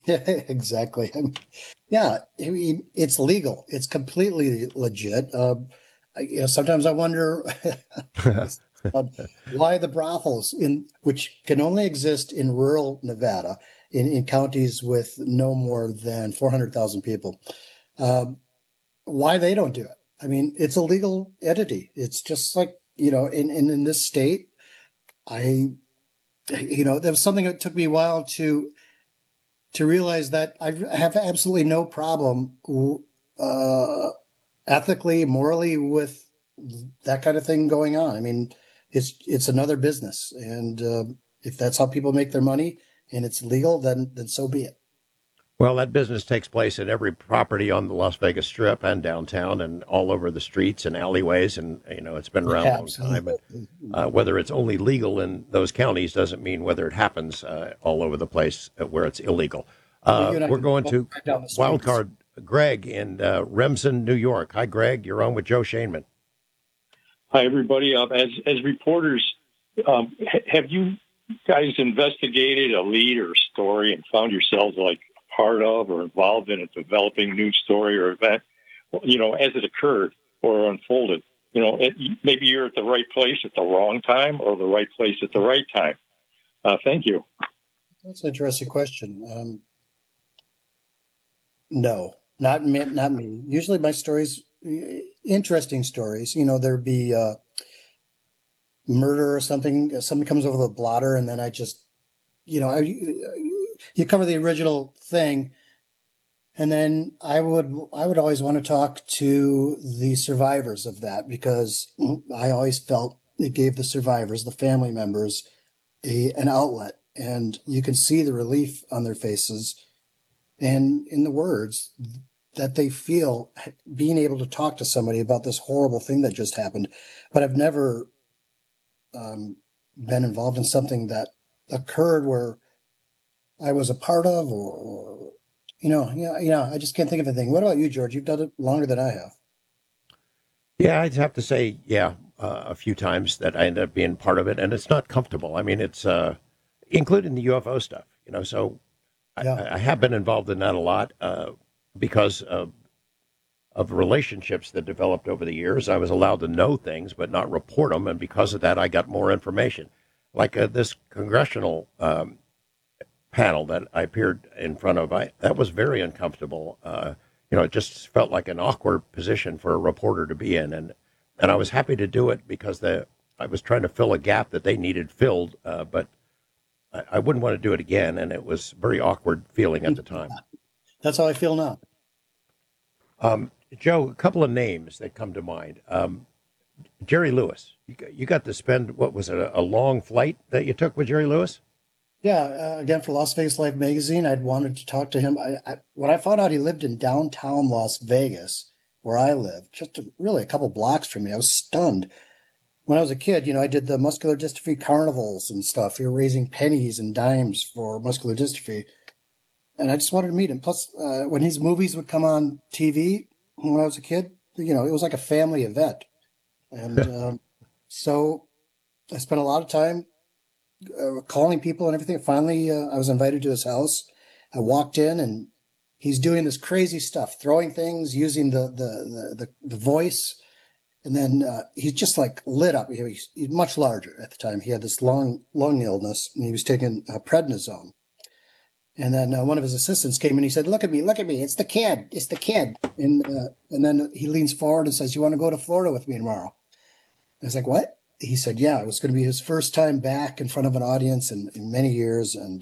Exactly. Yeah, I mean, it's legal. It's completely legit. Sometimes I wonder uh, why the brothels which can only exist in rural Nevada, in counties with no more than 400,000 people, um, why they don't do it. I mean, it's a legal entity. It's just like, in this state, I, there was something that took me a while to realize that I have absolutely no problem uh, ethically, morally with that kind of thing going on. I mean, it's another business, and if that's how people make their money and it's legal, then so be it. Well, that business takes place at every property on the Las Vegas Strip and downtown and all over the streets and alleyways. And, it's been around a long time. But Absolutely. whether it's only legal in those counties doesn't mean whether it happens all over the place where it's illegal. Well, you and I We're can going walk to right down the streets. Wildcard Greg in Remsen, New York. Hi, Greg. You're on with Joe Shaneman. Hi, everybody. As reporters, have you guys investigated a lead or story and found yourselves like part of or involved in a developing news story or event, as it occurred or unfolded? Maybe you're at the right place at the wrong time or the right place at the right time. Thank you. That's an interesting question. No, not me. Usually my stories, interesting stories, there'd be murder or something. Somebody comes over the blotter, and then I just, you cover the original thing, and then I would always want to talk to the survivors of that because I always felt it gave the survivors, the family members, an outlet, and you can see the relief on their faces and in the words that they feel being able to talk to somebody about this horrible thing that just happened. But I've never been involved in something that occurred where I was a part of, or I just can't think of anything. What about you, George? You've done it longer than I have. Yeah, I'd have to say, yeah, a few times that I ended up being part of it. And it's not comfortable. I mean, it's including the UFO stuff, so Yeah. I have been involved in that a lot because of relationships that developed over the years. I was allowed to know things, but not report them. And because of that, I got more information. Like this congressional panel that I appeared in front of, that was very uncomfortable. It just felt like an awkward position for a reporter to be in. And I was happy to do it because I was trying to fill a gap that they needed filled, but I wouldn't want to do it again. And it was very awkward feeling at the time. That's how I feel now. Joe, a couple of names that come to mind. Jerry Lewis. You got to spend, what was it, a long flight that you took with Jerry Lewis? Yeah, again for Las Vegas Life magazine, I'd wanted to talk to him. When I found out he lived in downtown Las Vegas, where I live, just really a couple blocks from me, I was stunned. When I was a kid, I did the muscular dystrophy carnivals and stuff. You're raising pennies and dimes for muscular dystrophy, and I just wanted to meet him. Plus, when his movies would come on TV when I was a kid, it was like a family event, and so I spent a lot of time calling people and everything. Finally, I was invited to his house. I walked in and he's doing this crazy stuff, throwing things, using the voice. And then he's just like lit up. He's much larger at the time. He had this lung illness and he was taking prednisone. And then one of his assistants came and he said, look at me. It's the kid. It's the kid. And then he leans forward and says, you want to go to Florida with me tomorrow? I was like, what? He said, yeah, it was going to be his first time back in front of an audience in many years. And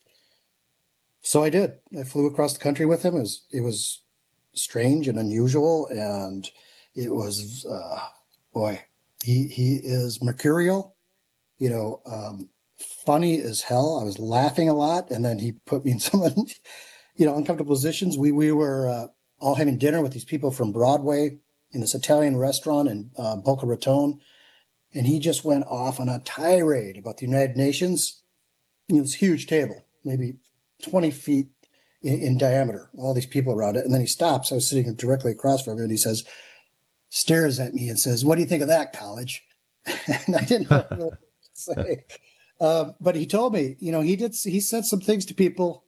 so I did. I flew across the country with him. It was strange and unusual. And it was, boy, he is mercurial, you know, um, funny as hell. I was laughing a lot. And then he put me in some, uncomfortable positions. We were all having dinner with these people from Broadway in this Italian restaurant in Boca Raton, and he just went off on a tirade about the United Nations. This huge table, maybe 20 feet in diameter, all these people around it. And then he stops. I was sitting directly across from him, and he stares at me and says, "What do you think of that, college?" And I didn't know what to say. But he told me, he said some things to people